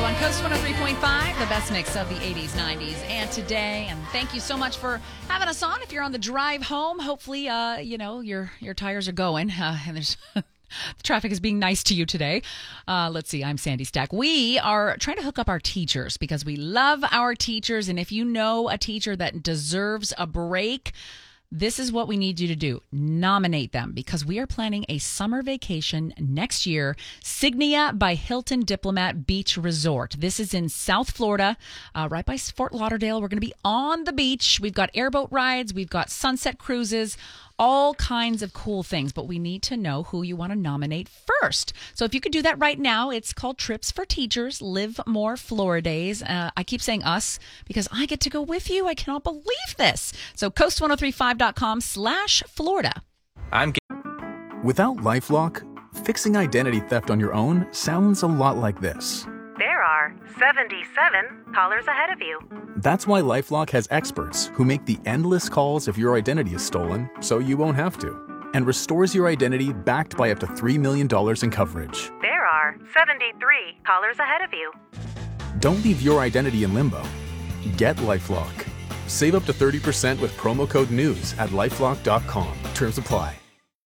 on Coast 103.5, the best mix of the 80s, 90s, and today. And thank you so much for having us on. If you're on the drive home, hopefully, your tires are going, and there's the traffic is being nice to you today. Let's see. I'm Sandy Stack. We are trying to hook up our teachers because we love our teachers. And if you know a teacher that deserves a break, this is what we need you to do. Nominate them because we are planning a summer vacation next year. Signia by Hilton Diplomat Beach Resort. This is in South Florida, right by Fort Lauderdale. We're going to be on the beach. We've got airboat rides. We've got sunset cruises, all kinds of cool things. But we need to know who you want to nominate first. So if you could do that right now, it's called Trips for Teachers, Live More Floridays. I keep saying us because I get to go with you. I cannot believe this. So coast1035.com/Florida. Without LifeLock, fixing identity theft on your own sounds a lot like this. There are 77 callers ahead of you. That's why LifeLock has experts who make the endless calls if your identity is stolen, so you won't have to, and restores your identity backed by up to $3 million in coverage. There are 73 callers ahead of you. Don't leave your identity in limbo. Get LifeLock. Save up to 30% with promo code NEWS at LifeLock.com. Terms apply.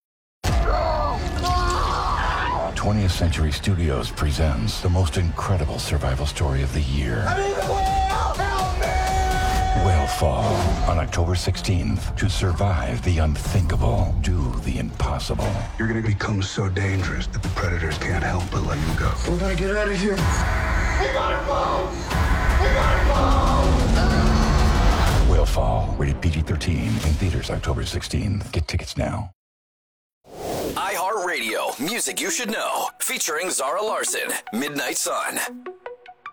20th Century Studios presents the most incredible survival story of the year. I'm in the whale! Help me! Whale Fall on October 16th. To survive the unthinkable, do the impossible. You're gonna become so dangerous that the predators can't help but let you go. We gotta get out of here. We gotta go! We gotta go! Whale Fall, rated PG-13, in theaters October 16th. Get tickets now. iHeartRadio, music you should know, featuring Zara Larson, Midnight Sun.